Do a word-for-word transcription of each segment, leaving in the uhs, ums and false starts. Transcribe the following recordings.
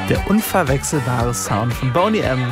Der unverwechselbare Sound von Boney M.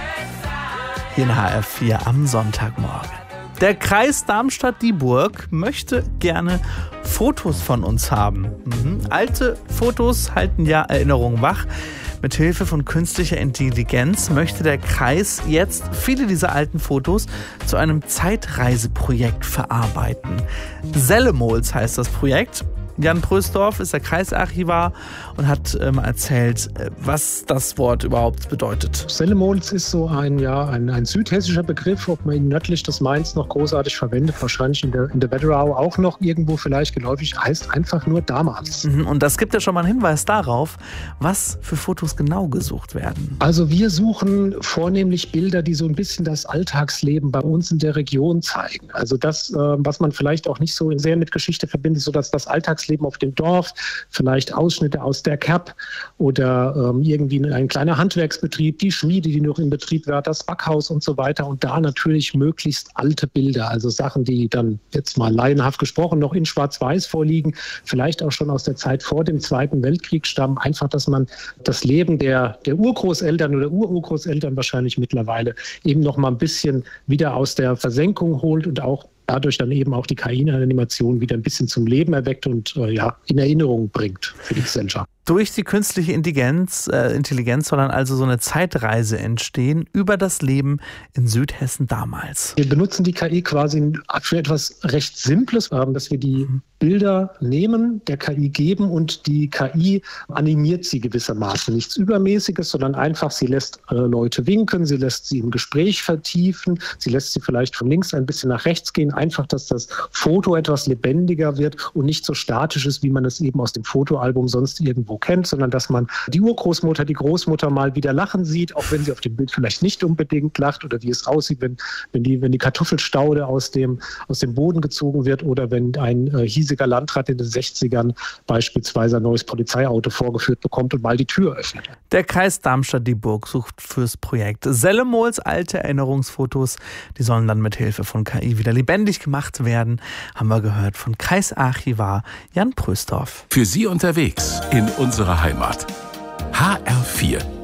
hier in H R vier am Sonntagmorgen. Der Kreis Darmstadt-Dieburg möchte gerne Fotos von uns haben. Mhm. Alte Fotos halten ja Erinnerungen wach. Mit Hilfe von künstlicher Intelligenz möchte der Kreis jetzt viele dieser alten Fotos zu einem Zeitreiseprojekt verarbeiten. Sellemols heißt das Projekt. Jan Prösdorf ist der Kreisarchivar und hat ähm, erzählt, was das Wort überhaupt bedeutet. Sellemols ist so ein, ja, ein, ein südhessischer Begriff, ob man ihn nördlich des Mains noch großartig verwendet, wahrscheinlich in der, in der Wetterau auch noch irgendwo vielleicht geläufig, heißt einfach nur damals. Mhm, und das gibt ja schon mal einen Hinweis darauf, was für Fotos genau gesucht werden. Also wir suchen vornehmlich Bilder, die so ein bisschen das Alltagsleben bei uns in der Region zeigen. Also das, äh, was man vielleicht auch nicht so sehr mit Geschichte verbindet, so dass das Alltagsleben auf dem Dorf, vielleicht Ausschnitte aus der Kerb oder ähm, irgendwie ein kleiner Handwerksbetrieb, die Schmiede, die noch in Betrieb war, das Backhaus und so weiter. Und da natürlich möglichst alte Bilder, also Sachen, die dann jetzt mal laienhaft gesprochen noch in Schwarz-Weiß vorliegen, vielleicht auch schon aus der Zeit vor dem Zweiten Weltkrieg stammen. Einfach, dass man das Leben der, der Urgroßeltern oder Ururgroßeltern wahrscheinlich mittlerweile eben noch mal ein bisschen wieder aus der Versenkung holt und auch dadurch dann eben auch die K I-Animation wieder ein bisschen zum Leben erweckt und äh, ja, in Erinnerung bringt für die Gesellschaft. Durch die künstliche Intelligenz, äh, Intelligenz soll dann also so eine Zeitreise entstehen über das Leben in Südhessen damals. Wir benutzen die K I quasi für etwas recht Simples, dass wir die Bilder nehmen, der K I geben und die K I animiert sie gewissermaßen. Nichts Übermäßiges, sondern einfach, sie lässt äh, Leute winken, sie lässt sie im Gespräch vertiefen, sie lässt sie vielleicht von links ein bisschen nach rechts gehen. Einfach, dass das Foto etwas lebendiger wird und nicht so statisch ist, wie man es eben aus dem Fotoalbum sonst irgendwo kennt, sondern dass man die Urgroßmutter, die Großmutter mal wieder lachen sieht, auch wenn sie auf dem Bild vielleicht nicht unbedingt lacht, oder wie es aussieht, wenn, wenn, die, wenn die Kartoffelstaude aus dem, aus dem Boden gezogen wird, oder wenn ein äh, hiesiger Landrat in den sechzigern beispielsweise ein neues Polizeiauto vorgeführt bekommt und mal die Tür öffnet. Der Kreis Darmstadt-Dieburg sucht fürs Projekt Sellemols alte Erinnerungsfotos. Die sollen dann mit Hilfe von K I wieder lebendig gemacht werden, haben wir gehört von Kreisarchivar Jan Prösdorf. Für Sie unterwegs in unserer Heimat. H R vier